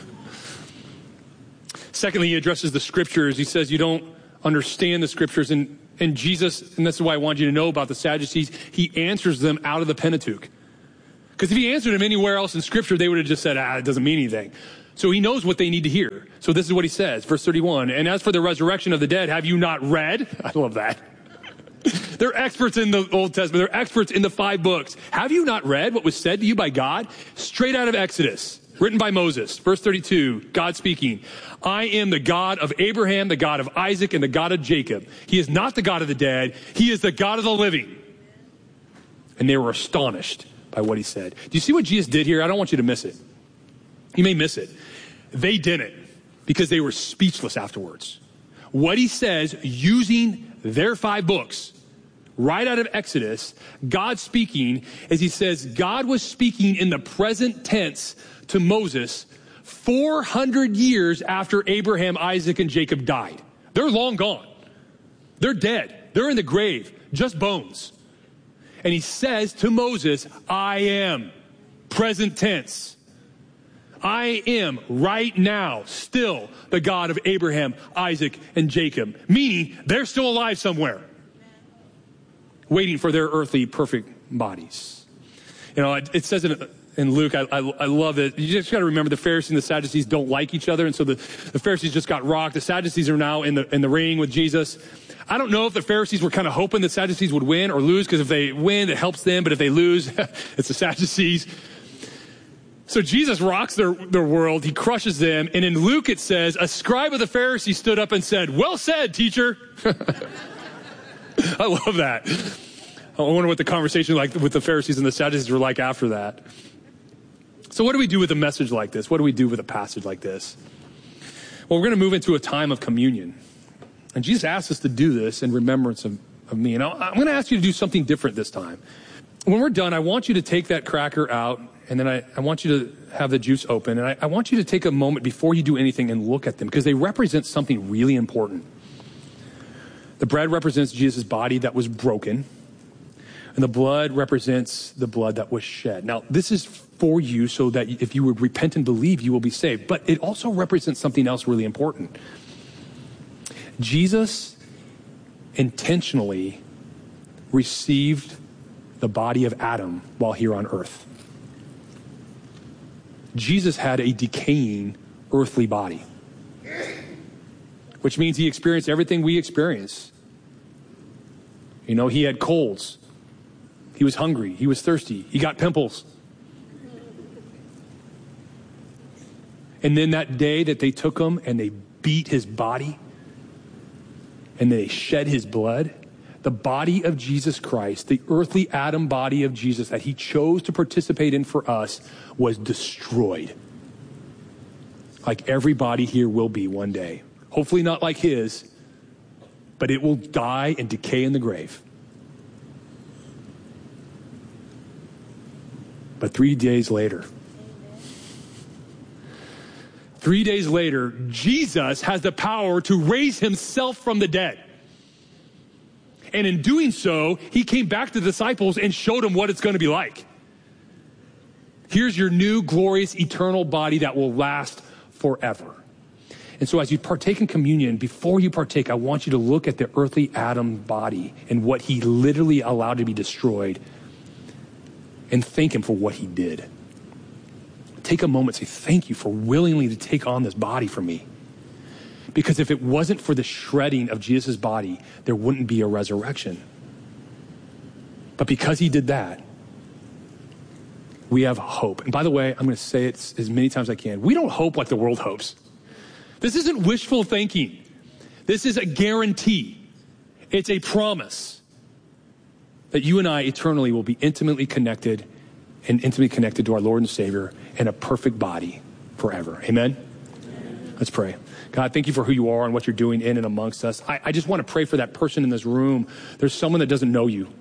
Secondly, he addresses the scriptures. He says you don't understand the scriptures, and Jesus, and this is why I want you to know about the Sadducees, he answers them out of the Pentateuch. Because if he answered them anywhere else in scripture, they would have just said, it doesn't mean anything. So he knows what they need to hear. So this is what he says, verse 31. And as for the resurrection of the dead, have you not read? I love that. They're experts in the Old Testament. They're experts in the 5 books. Have you not read what was said to you by God? Straight out of Exodus, written by Moses. Verse 32, God speaking. I am the God of Abraham, the God of Isaac, and the God of Jacob. He is not the God of the dead. He is the God of the living. And they were astonished by what he said. Do you see what Jesus did here? I don't want you to miss it. You may miss it. They didn't, because they were speechless afterwards. What he says, using their 5 books, right out of Exodus, God speaking, as he says, God was speaking in the present tense to Moses 400 years after Abraham, Isaac, and Jacob died. They're long gone. They're dead. They're in the grave, just bones. And he says to Moses, I am, present tense. I am right now still the God of Abraham, Isaac, and Jacob. Meaning they're still alive somewhere, waiting for their earthly perfect bodies. You know, it says in Luke, I love it. You just got to remember the Pharisees and the Sadducees don't like each other. And so the Pharisees just got rocked. The Sadducees are now in the ring with Jesus. I don't know if the Pharisees were kind of hoping the Sadducees would win or lose, because if they win, it helps them. But if they lose, it's the Sadducees. So Jesus rocks their world. He crushes them. And in Luke, it says, a scribe of the Pharisees stood up and said, well said, teacher. I love that. I wonder what the conversation like with the Pharisees and the Sadducees were like after that. So what do we do with a message like this? What do we do with a passage like this? Well, we're going to move into a time of communion. And Jesus asks us to do this in remembrance of me. And I'm going to ask you to do something different this time. When we're done, I want you to take that cracker out, and then I want you to have the juice open. And I want you to take a moment before you do anything and look at them, because they represent something really important. The bread represents Jesus' body that was broken, and the blood represents the blood that was shed. Now, this is for you so that if you would repent and believe, you will be saved. But it also represents something else really important. Jesus intentionally received the body of Adam while here on earth. Jesus had a decaying earthly body, which means he experienced everything we experience. You know, he had colds. He was hungry. He was thirsty. He got pimples. And then that day that they took him and they beat his body and they shed his blood, the body of Jesus Christ, the earthly Adam body of Jesus that he chose to participate in for us, was destroyed. Like every body here will be one day. Hopefully not like his, but it will die and decay in the grave. But 3 days later, Jesus has the power to raise himself from the dead. And in doing so, he came back to the disciples and showed them what it's going to be like. Here's your new, glorious, eternal body that will last forever. And so as you partake in communion, before you partake, I want you to look at the earthly Adam body and what he literally allowed to be destroyed, and thank him for what he did. Take a moment and say, thank you for willingly to take on this body for me. Because if it wasn't for the shredding of Jesus' body, there wouldn't be a resurrection. But because he did that, we have hope. And by the way, I'm going to say it as many times as I can. We don't hope like the world hopes. This isn't wishful thinking. This is a guarantee. It's a promise that you and I eternally will be intimately connected to our Lord and Savior in a perfect body forever. Amen? Let's pray. God, thank you for who you are and what you're doing in and amongst us. I just want to pray for that person in this room. There's someone that doesn't know you.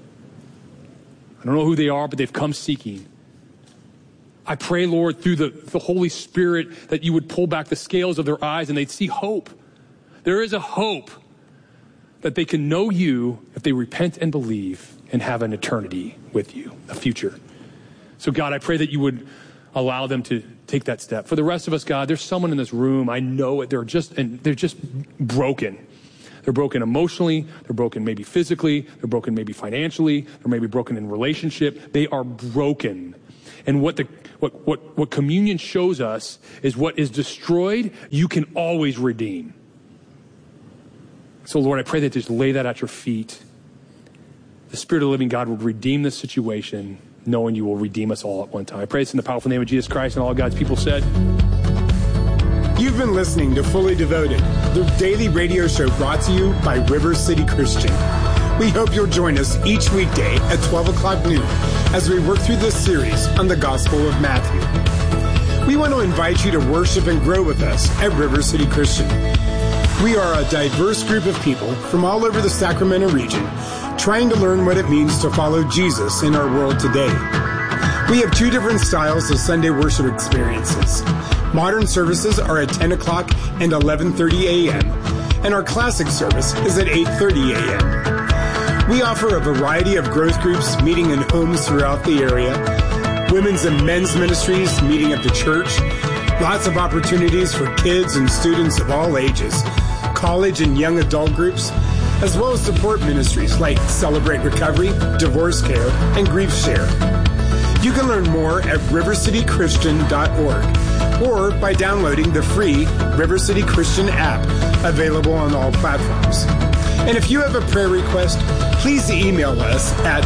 I don't know who they are, but they've come seeking. I pray, Lord, through the Holy Spirit that you would pull back the scales of their eyes and they'd see hope. There is a hope that they can know you if they repent and believe and have an eternity with you, a future. So God, I pray that you would allow them to take that step. For the rest of us, God, there's someone in this room, I know it, they're just broken. They're broken emotionally, they're broken maybe physically, they're broken maybe financially, they're maybe broken in relationship. They are broken. And what communion shows us is what is destroyed, you can always redeem. So Lord, I pray that just lay that at your feet. The Spirit of the living God will redeem this situation, knowing you will redeem us all at one time. I pray this in the powerful name of Jesus Christ, and all God's people said. You've been listening to Fully Devoted, the daily radio show brought to you by River City Christian. We hope you'll join us each weekday at 12 o'clock noon as we work through this series on the Gospel of Matthew. We want to invite you to worship and grow with us at River City Christian. We are a diverse group of people from all over the Sacramento region trying to learn what it means to follow Jesus in our world today. We have two different styles of Sunday worship experiences. Modern services are at 10 o'clock and 11:30 a.m., and our classic service is at 8:30 a.m. We offer a variety of growth groups meeting in homes throughout the area, women's and men's ministries meeting at the church, lots of opportunities for kids and students of all ages, college and young adult groups, as well as support ministries like Celebrate Recovery, Divorce Care, and Grief Share. You can learn more at rivercitychristian.org or by downloading the free River City Christian app available on all platforms. And if you have a prayer request, please email us at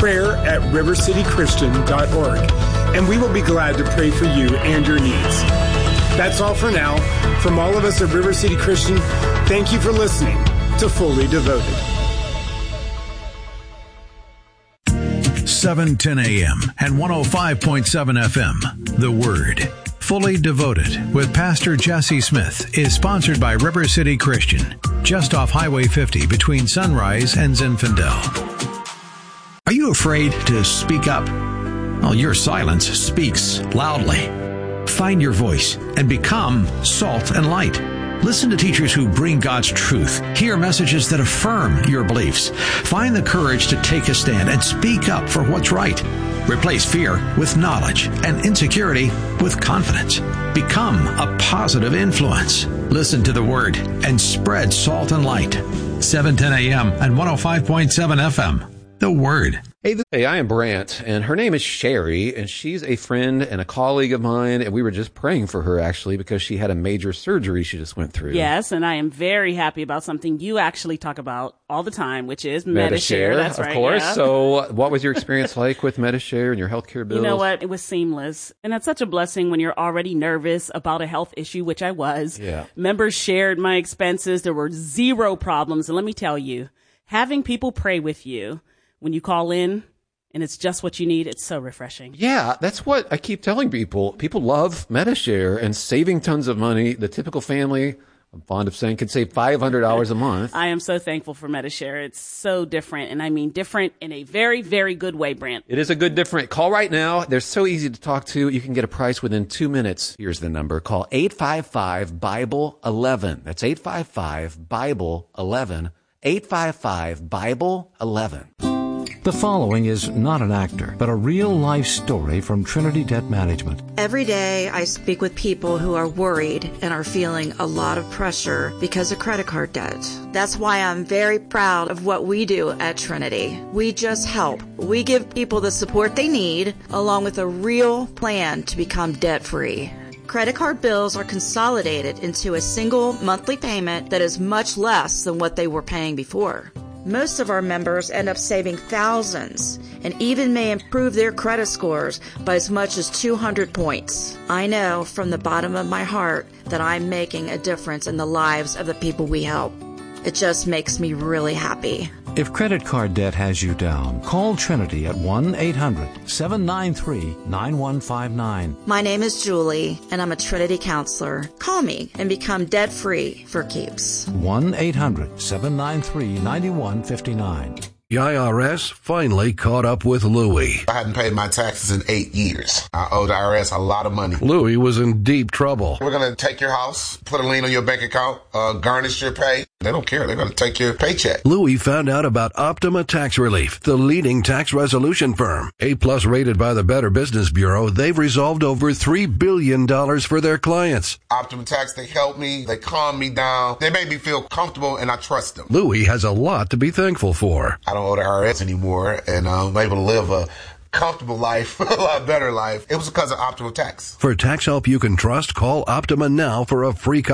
prayer@rivercitychristian.org, and we will be glad to pray for you and your needs. That's all for now. From all of us at River City Christian, thank you for listening to Fully Devoted. 710 AM and 105.7 FM. The Word. Fully Devoted with Pastor Jesse Smith is sponsored by River City Christian, just off Highway 50 between Sunrise and Zinfandel. Are you afraid to speak up? Well, your silence speaks loudly. Find your voice and become salt and light. Listen to teachers who bring God's truth. Hear messages that affirm your beliefs. Find the courage to take a stand and speak up for what's right. Replace fear with knowledge and insecurity with confidence. Become a positive influence. Listen to the Word and spread salt and light. 710 AM and 105.7 FM. The Word. Hey, I am Brant, and her name is Sherry, and she's a friend and a colleague of mine, and we were just praying for her, actually, because she had a major surgery she just went through. Yes, and I am very happy about something you actually talk about all the time, which is Medi-Share. That's right. Of course. Yeah. So what was your experience like with Medi-Share and your healthcare bills? You know what? It was seamless. And that's such a blessing when you're already nervous about a health issue, which I was. Yeah. Members shared my expenses. There were zero problems. And let me tell you, having people pray with you when you call in, and it's just what you need, it's so refreshing. Yeah, that's what I keep telling people. People love Medi-Share and saving tons of money. The typical family, I'm fond of saying, can save $500 a month. I am so thankful for Medi-Share. It's so different, and I mean different in a very, very good way, Brant. It is a good different. Call right now. They're so easy to talk to. You can get a price within 2 minutes. Here's the number. Call 855-BIBLE-11. That's 855-BIBLE-11. 855-BIBLE-11. The following is not an actor, but a real-life story from Trinity Debt Management. Every day I speak with people who are worried and are feeling a lot of pressure because of credit card debt. That's why I'm very proud of what we do at Trinity. We just help. We give people the support they need, along with a real plan to become debt-free. Credit card bills are consolidated into a single monthly payment that is much less than what they were paying before. Most of our members end up saving thousands and even may improve their credit scores by as much as 200 points. I know from the bottom of my heart that I'm making a difference in the lives of the people we help. It just makes me really happy. If credit card debt has you down, call Trinity at 1-800-793-9159. My name is Julie, and I'm a Trinity counselor. Call me and become debt-free for keeps. 1-800-793-9159. The IRS finally caught up with Louie. I hadn't paid my taxes in 8 years. I owed the IRS a lot of money. Louie was in deep trouble. We're going to take your house, put a lien on your bank account, garnish your pay. They don't care. They're going to take your paycheck. Louie found out about Optima Tax Relief, the leading tax resolution firm. A-plus rated by the Better Business Bureau, they've resolved over $3 billion for their clients. Optima Tax, they help me. They calm me down. They make me feel comfortable, and I trust them. Louie has a lot to be thankful for. I don't owe the IRS anymore, and I'm able to live a comfortable life, a lot better life. It was because of Optima Tax. For tax help you can trust, call Optima now for a free